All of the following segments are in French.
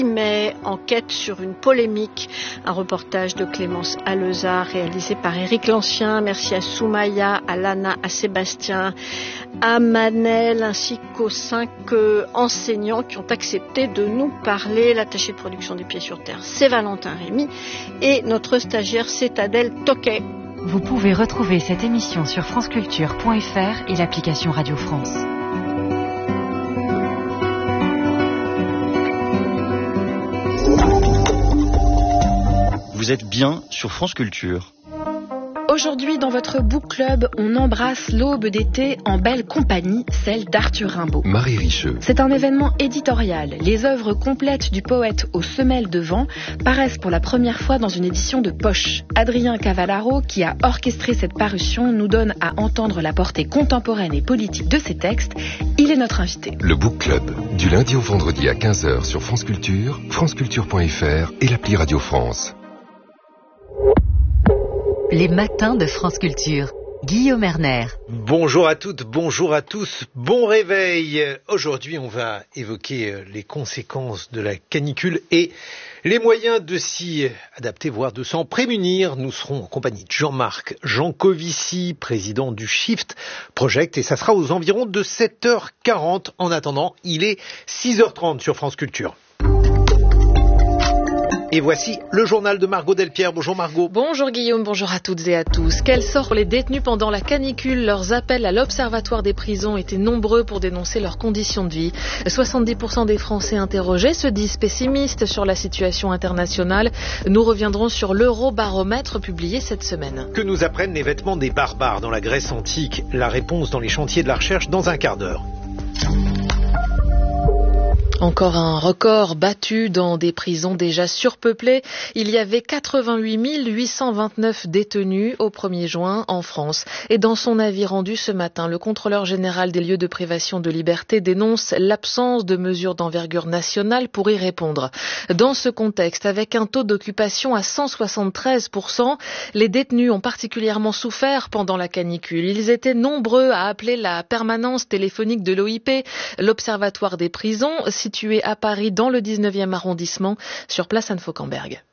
Mais enquête sur une polémique, un reportage de Clémence Aleza réalisé par Éric Lancien. Merci à Soumaya, à Lana, à Sébastien, à Manel ainsi qu'aux 5 enseignants qui ont accepté de nous parler. L'attaché de production des Pieds sur Terre, c'est Valentin Rémy et notre stagiaire, c'est Adèle Toquet. Vous pouvez retrouver cette émission sur franceculture.fr et l'application Radio France. Vous êtes bien sur France Culture. Aujourd'hui, dans votre book club, on embrasse l'aube d'été en belle compagnie, celle d'Arthur Rimbaud. Marie Richeux. C'est un événement éditorial. Les œuvres complètes du poète aux semelles de vent paraissent pour la première fois dans une édition de poche. Adrien Cavallaro, qui a orchestré cette parution, nous donne à entendre la portée contemporaine et politique de ces textes. Il est notre invité. Le book club, du lundi au vendredi à 15h sur France Culture, franceculture.fr et l'appli Radio France. Les matins de France Culture. Guillaume Erner. Bonjour à toutes, bonjour à tous, bon réveil. Aujourd'hui, on va évoquer les conséquences de la canicule et les moyens de s'y adapter, voire de s'en prémunir. Nous serons en compagnie de Jean-Marc Jancovici, président du Shift Project, et ça sera aux environs de 7h40. En attendant, il est 6h30 sur France Culture. Et voici le journal de Margot Delpierre. Bonjour Margot. Bonjour Guillaume, bonjour à toutes et à tous. Quel sort pour les détenus pendant la canicule? Leurs appels à l'Observatoire des prisons étaient nombreux pour dénoncer leurs conditions de vie. 70% des Français interrogés se disent pessimistes sur la situation internationale. Nous reviendrons sur l'Eurobaromètre publié cette semaine. Que nous apprennent les vêtements des barbares dans la Grèce antique? La réponse dans les chantiers de la recherche dans un quart d'heure. Encore un record battu dans des prisons déjà surpeuplées. Il y avait 88 829 détenus au 1er juin en France. Et dans son avis rendu ce matin, le contrôleur général des lieux de privation de liberté dénonce l'absence de mesures d'envergure nationale pour y répondre. Dans ce contexte, avec un taux d'occupation à 173%, les détenus ont particulièrement souffert pendant la canicule. Ils étaient nombreux à appeler la permanence téléphonique de l'OIP, l'Observatoire des prisons, situé à Paris dans le 19e arrondissement, sur place Anne-Fauquemberg.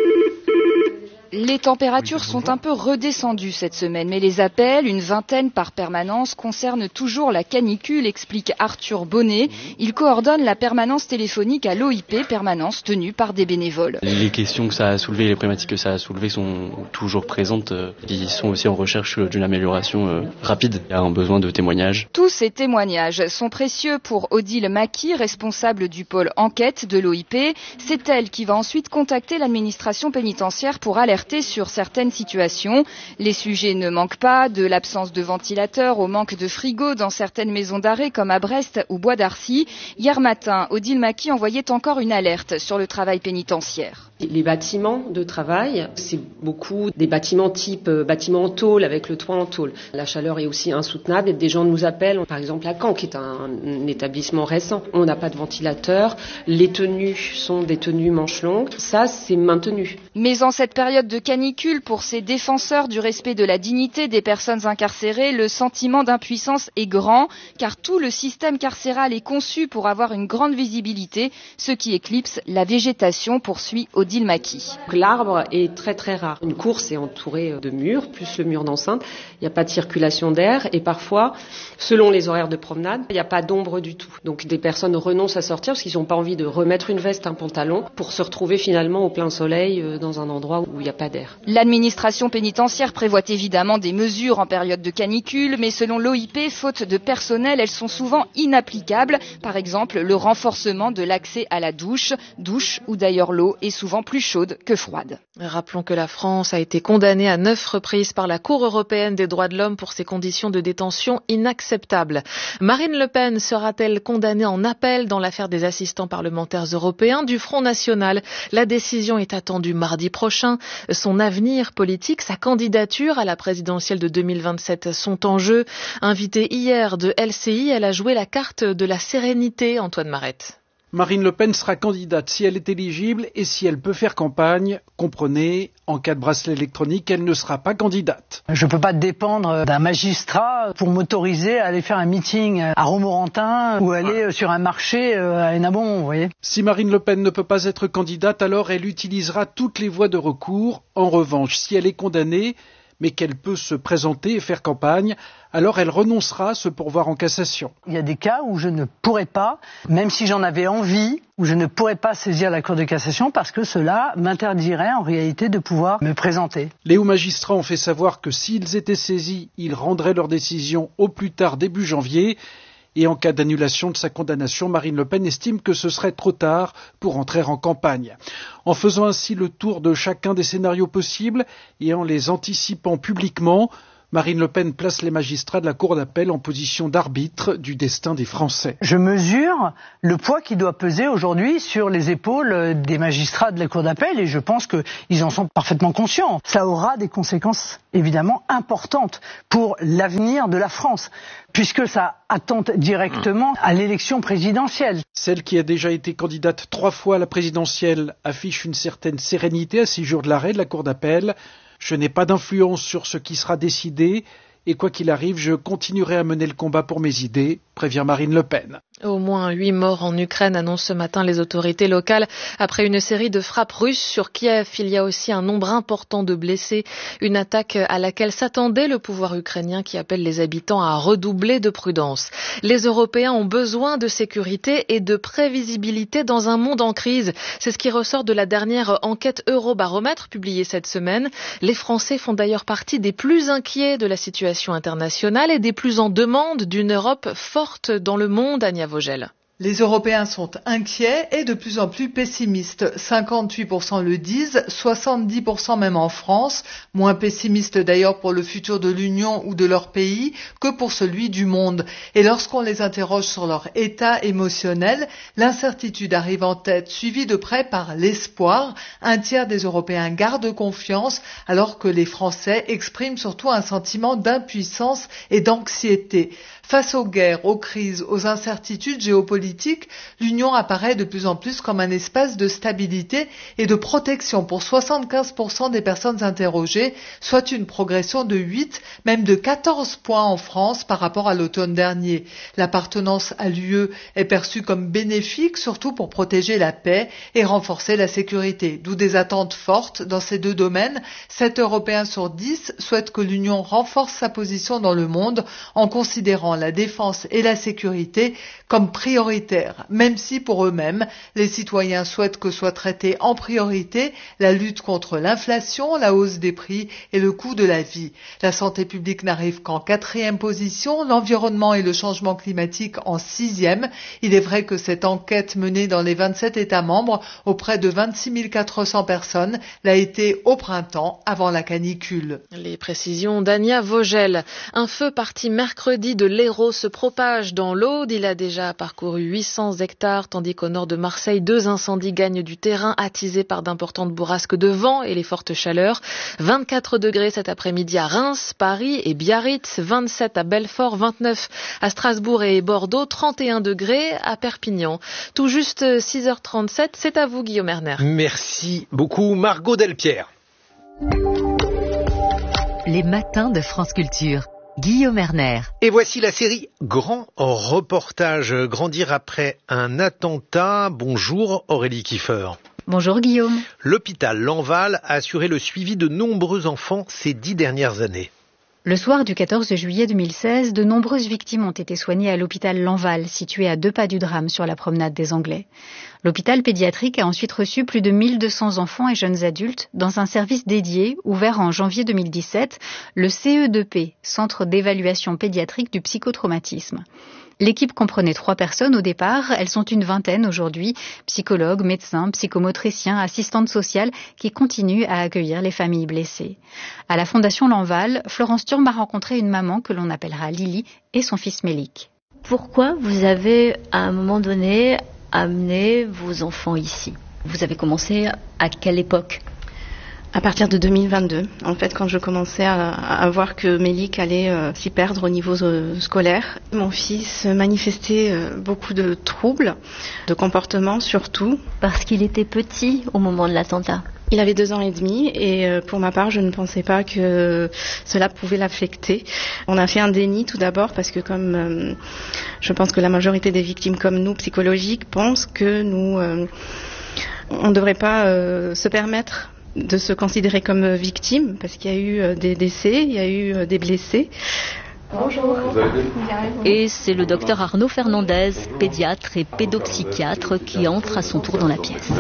Les températures sont un peu redescendues cette semaine, mais les appels, une vingtaine par permanence, concernent toujours la canicule, explique Arthur Bonnet. Il coordonne la permanence téléphonique à l'OIP, permanence tenue par des bénévoles. Les questions que ça a soulevées, les problématiques que ça a soulevées sont toujours présentes. Ils sont aussi en recherche d'une amélioration rapide. Il y a un besoin de témoignages. Tous ces témoignages sont précieux pour Odile Maki, responsable du pôle enquête de l'OIP. C'est elle qui va ensuite contacter l'administration pénitentiaire pour alerter sur certaines situations. Les sujets ne manquent pas, de l'absence de ventilateurs au manque de frigo dans certaines maisons d'arrêt comme à Brest ou Bois d'Arcy. Hier matin, Odile Maki envoyait encore une alerte sur le travail pénitentiaire. Les bâtiments de travail, c'est beaucoup des bâtiments type bâtiments en tôle avec le toit en tôle. La chaleur est aussi insoutenable et des gens nous appellent, par exemple à Caen qui est un établissement récent. On n'a pas de ventilateur, les tenues sont des tenues manches longues, ça c'est maintenu. Mais en cette période de canicule, pour ces défenseurs du respect de la dignité des personnes incarcérées, le sentiment d'impuissance est grand, car tout le système carcéral est conçu pour avoir une grande visibilité, ce qui éclipse la végétation, poursuit Odile Maki. L'arbre est très très rare. Une course est entourée de murs, plus le mur d'enceinte. Il n'y a pas de circulation d'air et parfois, selon les horaires de promenade, il n'y a pas d'ombre du tout. Donc des personnes renoncent à sortir parce qu'ils n'ont pas envie de remettre une veste, un pantalon, pour se retrouver finalement au plein soleil dans un endroit où il n'y a pas d'air. L'administration pénitentiaire prévoit évidemment des mesures en période de canicule, mais selon l'OIP, faute de personnel, elles sont souvent inapplicables. Par exemple, le renforcement de l'accès à la douche où d'ailleurs l'eau est souvent plus chaude que froide. Rappelons que la France a été condamnée à 9 reprises par la Cour européenne des droits de l'homme pour ses conditions de détention inacceptables. Marine Le Pen sera-t-elle condamnée en appel dans l'affaire des assistants parlementaires européens du Front National? La décision est attendue mardi prochain. Son avenir politique, sa candidature à la présidentielle de 2027 sont en jeu. Invitée hier de LCI, elle a joué la carte de la sérénité, Antoine Marette. Marine Le Pen sera candidate si elle est éligible et si elle peut faire campagne. Comprenez, en cas de bracelet électronique, elle ne sera pas candidate. Je ne peux pas dépendre d'un magistrat pour m'autoriser à aller faire un meeting à Romorantin ou aller sur un marché à Hénin-Beaumont, vous voyez. Si Marine Le Pen ne peut pas être candidate, alors elle utilisera toutes les voies de recours. En revanche, si elle est condamnée, mais qu'elle peut se présenter et faire campagne, alors elle renoncera à se pourvoir en cassation. Il y a des cas où je ne pourrais pas, même si j'en avais envie, où je ne pourrais pas saisir la Cour de cassation parce que cela m'interdirait en réalité de pouvoir me présenter. Les hauts magistrats ont fait savoir que s'ils étaient saisis, ils rendraient leur décision au plus tard début janvier. Et en cas d'annulation de sa condamnation, Marine Le Pen estime que ce serait trop tard pour entrer en campagne. En faisant ainsi le tour de chacun des scénarios possibles et en les anticipant publiquement, Marine Le Pen place les magistrats de la Cour d'appel en position d'arbitre du destin des Français. Je mesure le poids qui doit peser aujourd'hui sur les épaules des magistrats de la Cour d'appel et je pense qu'ils en sont parfaitement conscients. Ça aura des conséquences évidemment importantes pour l'avenir de la France, puisque ça attente directement à l'élection présidentielle. Celle qui a déjà été candidate 3 fois à la présidentielle affiche une certaine sérénité à 6 jours de l'arrêt de la Cour d'appel. Je n'ai pas d'influence sur ce qui sera décidé et quoi qu'il arrive, je continuerai à mener le combat pour mes idées, prévient Marine Le Pen. Au moins 8 morts en Ukraine, annoncent ce matin les autorités locales. Après une série de frappes russes sur Kiev, il y a aussi un nombre important de blessés. Une attaque à laquelle s'attendait le pouvoir ukrainien qui appelle les habitants à redoubler de prudence. Les Européens ont besoin de sécurité et de prévisibilité dans un monde en crise. C'est ce qui ressort de la dernière enquête Eurobaromètre publiée cette semaine. Les Français font d'ailleurs partie des plus inquiets de la situation internationale et des plus en demande d'une Europe forte dans le monde, Ania Vogel. Les Européens sont inquiets et de plus en plus pessimistes. 58% le disent, 70% même en France. Moins pessimistes d'ailleurs pour le futur de l'Union ou de leur pays que pour celui du monde. Et lorsqu'on les interroge sur leur état émotionnel, l'incertitude arrive en tête, suivie de près par l'espoir. Un tiers des Européens gardent confiance, alors que les Français expriment surtout un sentiment d'impuissance et d'anxiété. Face aux guerres, aux crises, aux incertitudes géopolitiques, l'Union apparaît de plus en plus comme un espace de stabilité et de protection pour 75% des personnes interrogées, soit une progression de 8, même de 14 points en France par rapport à l'automne dernier. L'appartenance à l'UE est perçue comme bénéfique, surtout pour protéger la paix et renforcer la sécurité, d'où des attentes fortes dans ces deux domaines. 7 Européens sur 10 souhaitent que l'Union renforce sa position dans le monde en considérant la défense et la sécurité comme prioritaires, même si pour eux-mêmes, les citoyens souhaitent que soit traitée en priorité la lutte contre l'inflation, la hausse des prix et le coût de la vie. La santé publique n'arrive qu'en 4e position, l'environnement et le changement climatique en 6e. Il est vrai que cette enquête menée dans les 27 États membres auprès de 26 400 personnes l'a été au printemps avant la canicule. Les précisions d'Ania Vogel. Un feu parti mercredi de l'Hérault se propage dans l'Aude. Il a déjà parcouru 800 hectares, tandis qu'au nord de Marseille, 2 incendies gagnent du terrain, attisés par d'importantes bourrasques de vent et les fortes chaleurs. 24 degrés cet après-midi à Reims, Paris et Biarritz, 27 à Belfort, 29 à Strasbourg et Bordeaux, 31 degrés à Perpignan. Tout juste 6h37, c'est à vous Guillaume Erner. Merci beaucoup Margot Delpierre. Les matins de France Culture. Guillaume Erner. Et voici la série Grand Reportage, grandir après un attentat. Bonjour Aurélie Kiefer. Bonjour Guillaume. L'hôpital Lanval a assuré le suivi de nombreux enfants ces 10 dernières années. Le soir du 14 juillet 2016, de nombreuses victimes ont été soignées à l'hôpital Lanval, situé à 2 pas du drame sur la promenade des Anglais. L'hôpital pédiatrique a ensuite reçu plus de 1200 enfants et jeunes adultes dans un service dédié ouvert en janvier 2017, le CE2P, Centre d'évaluation pédiatrique du psychotraumatisme. L'équipe comprenait 3 personnes au départ, elles sont une vingtaine aujourd'hui, psychologues, médecins, psychomotriciens, assistantes sociales qui continuent à accueillir les familles blessées. À la Fondation Lanval, Florence Turme a rencontré une maman que l'on appellera Lily et son fils Mélik. Pourquoi vous avez à un moment donné amené vos enfants ici ? Vous avez commencé à quelle époque ? À partir de 2022, en fait, quand je commençais à voir que Mélik allait s'y perdre au niveau scolaire, mon fils manifestait beaucoup de troubles, de comportement surtout. Parce qu'il était petit au moment de l'attentat. Il avait 2 ans et demi et pour ma part, je ne pensais pas que cela pouvait l'affecter. On a fait un déni tout d'abord parce que comme je pense que la majorité des victimes comme nous, psychologiques, pensent que nous, on ne devrait pas se permettre de se considérer comme victime parce qu'il y a eu des décès, il y a eu des blessés. Bonjour. Et c'est le docteur Arnaud Fernandez, pédiatre et pédopsychiatre, qui entre à son tour dans la pièce.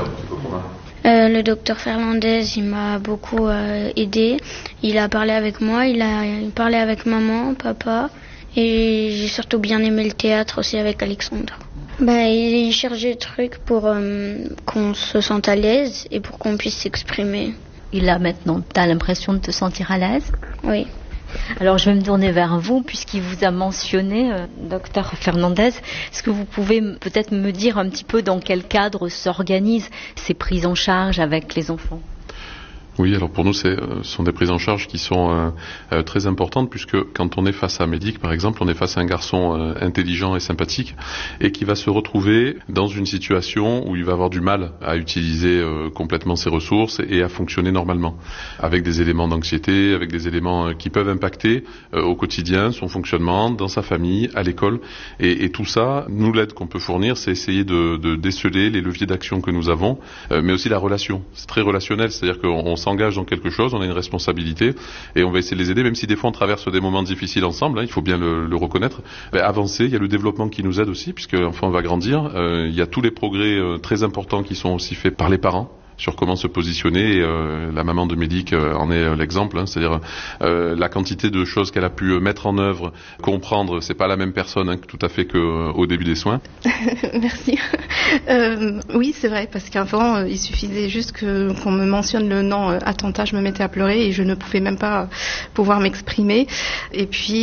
Le docteur Fernandez, il m'a beaucoup aidé. Il a parlé avec moi, il a parlé avec maman, papa, et j'ai surtout bien aimé le théâtre aussi avec Alexandre. Il cherche des trucs pour qu'on se sente à l'aise et pour qu'on puisse s'exprimer. Et là maintenant, t'as l'impression de te sentir à l'aise ? Oui. Alors je vais me tourner vers vous puisqu'il vous a mentionné, docteur Fernandez. Est-ce que vous pouvez peut-être me dire un petit peu dans quel cadre s'organisent ces prises en charge avec les enfants ? Oui, alors pour nous, ce sont des prises en charge qui sont très importantes puisque quand on est face à Mélik, par exemple, on est face à un garçon intelligent et sympathique et qui va se retrouver dans une situation où il va avoir du mal à utiliser complètement ses ressources et à fonctionner normalement, avec des éléments d'anxiété, avec des éléments qui peuvent impacter au quotidien son fonctionnement, dans sa famille, à l'école. Et tout ça, nous, l'aide qu'on peut fournir, c'est essayer de déceler les leviers d'action que nous avons, mais aussi la relation. C'est très relationnel, c'est-à-dire qu'on s'engage dans quelque chose, on a une responsabilité et on va essayer de les aider, même si des fois on traverse des moments difficiles ensemble, il faut bien le reconnaître. Avancer, il y a le développement qui nous aide aussi, puisque l'enfant va grandir. Il y a tous les progrès très importants qui sont aussi faits par les parents sur comment se positionner. Et, la maman de Mélik en est l'exemple, c'est-à-dire la quantité de choses qu'elle a pu mettre en œuvre, comprendre, c'est pas la même personne tout à fait qu'au début des soins. Merci. Oui, c'est vrai, parce qu'avant, il suffisait juste qu'on me mentionne le nom attentat, je me mettais à pleurer et je ne pouvais même pas pouvoir m'exprimer. Et puis,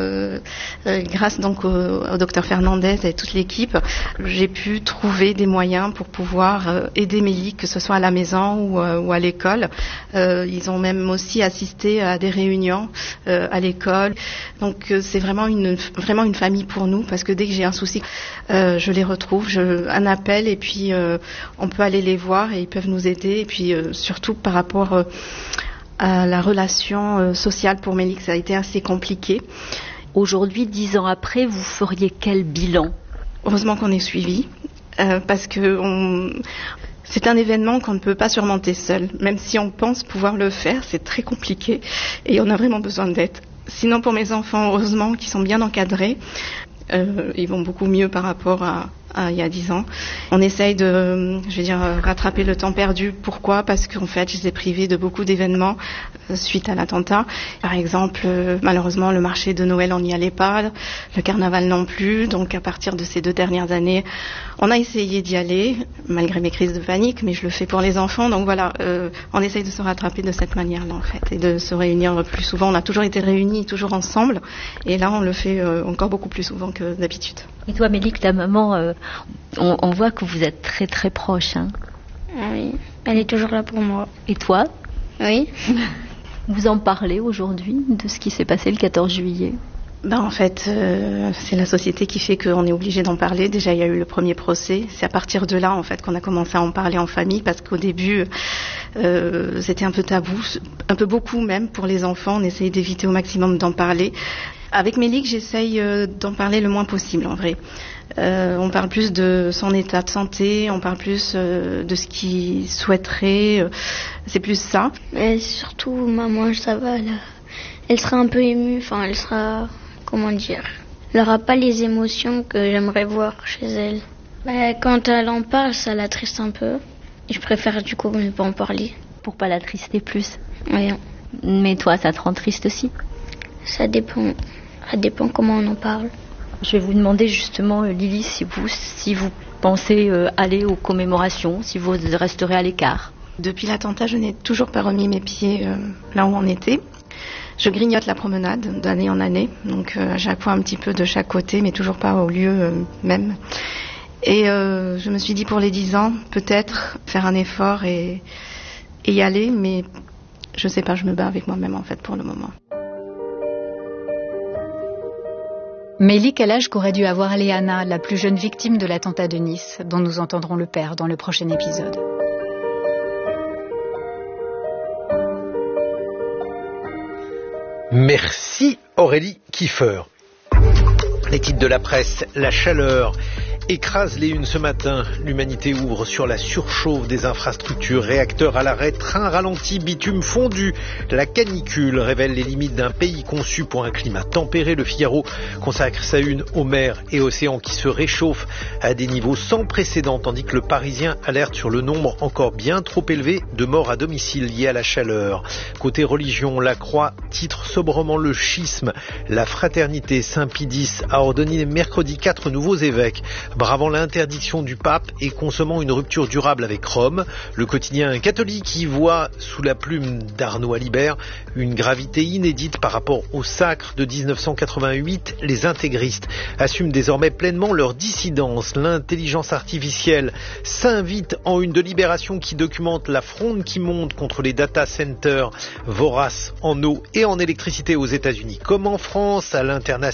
grâce donc au docteur Fernandez et toute l'équipe, j'ai pu trouver des moyens pour pouvoir aider Mélik, que ce soit à la maison ou à l'école. Ils ont même aussi assisté à des réunions à l'école. Donc c'est vraiment une famille pour nous, parce que dès que j'ai un souci, je les retrouve, un appel et puis on peut aller les voir et ils peuvent nous aider. Et puis surtout par rapport à la relation sociale pour Mélik, ça a été assez compliqué. Aujourd'hui, 10 ans après, vous feriez quel bilan ? Heureusement qu'on est suivi, parce que c'est un événement qu'on ne peut pas surmonter seul. Même si on pense pouvoir le faire, c'est très compliqué et on a vraiment besoin d'aide. Sinon, pour mes enfants, heureusement, qui sont bien encadrés, ils vont beaucoup mieux par rapport à il y a 10 ans. On essaye de, rattraper le temps perdu. Pourquoi ? Parce qu'en fait, je les ai privés de beaucoup d'événements suite à l'attentat. Par exemple, malheureusement, le marché de Noël, on n'y allait pas, le carnaval non plus. Donc, à partir de ces 2 dernières années, on a essayé d'y aller, malgré mes crises de panique, mais je le fais pour les enfants. Donc voilà, on essaye de se rattraper de cette manière-là, en fait, et de se réunir plus souvent. On a toujours été réunis, toujours ensemble, et là, on le fait encore beaucoup plus souvent que d'habitude. Et toi, Mélik, ta maman, on voit que vous êtes très très proches. Hein. Oui, elle est toujours là pour moi. Et toi ? Oui. Vous en parlez aujourd'hui de ce qui s'est passé le 14 juillet ? En fait, c'est la société qui fait qu'on est obligé d'en parler. Déjà, il y a eu le premier procès. C'est à partir de là, en fait, qu'on a commencé à en parler en famille, parce qu'au début, c'était un peu tabou, un peu beaucoup même pour les enfants. On essayait d'éviter au maximum d'en parler. Avec Mélik, j'essaye d'en parler le moins possible, en vrai. On parle plus de son état de santé, on parle plus de ce qu'il souhaiterait. C'est plus ça. Mais surtout, maman, ça va, elle sera un peu émue. Enfin, elle sera... Comment dire ? Elle n'aura pas les émotions que j'aimerais voir chez elle. Quand elle en parle, ça l'attriste un peu. Et je préfère du coup ne pas en parler. Pour pas l'attrister plus. Oui. Mais toi, ça te rend triste aussi ? Ça dépend. Ça dépend comment on en parle. Je vais vous demander justement, Lily, si vous pensez aller aux commémorations, si vous resterez à l'écart. Depuis l'attentat, je n'ai toujours pas remis mes pieds là où on était. Je grignote la promenade d'année en année, donc à chaque fois un petit peu de chaque côté, mais toujours pas au lieu même. Et je me suis dit pour les 10 ans, peut-être faire un effort et y aller, mais je sais pas, je me bats avec moi-même en fait pour le moment. Mélie, quel âge qu'aurait dû avoir Léana, la plus jeune victime de l'attentat de Nice, dont nous entendrons le père dans le prochain épisode. Merci Aurélie Kiefer. Les titres de la presse, la chaleur écrase les unes ce matin. L'humanité ouvre sur la surchauffe des infrastructures, réacteurs à l'arrêt, trains ralentis, bitume fondu. La canicule révèle les limites d'un pays conçu pour un climat tempéré. Le Figaro consacre sa une aux mers et océans qui se réchauffent à des niveaux sans précédent, tandis que le Parisien alerte sur le nombre encore bien trop élevé de morts à domicile liés à la chaleur. Côté religion, La Croix titre sobrement le schisme. La fraternité, Saint Pie X a ordonné mercredi 4 nouveaux évêques. Bravant l'interdiction du pape et consommant une rupture durable avec Rome, le quotidien catholique y voit, sous la plume d'Arnaud Alibert, une gravité inédite par rapport au sacre de 1988. Les intégristes assument désormais pleinement leur dissidence. L'intelligence artificielle s'invite en une de Libération qui documente la fronde qui monte contre les data centers voraces en eau et en électricité aux États-Unis comme en France. À l'international,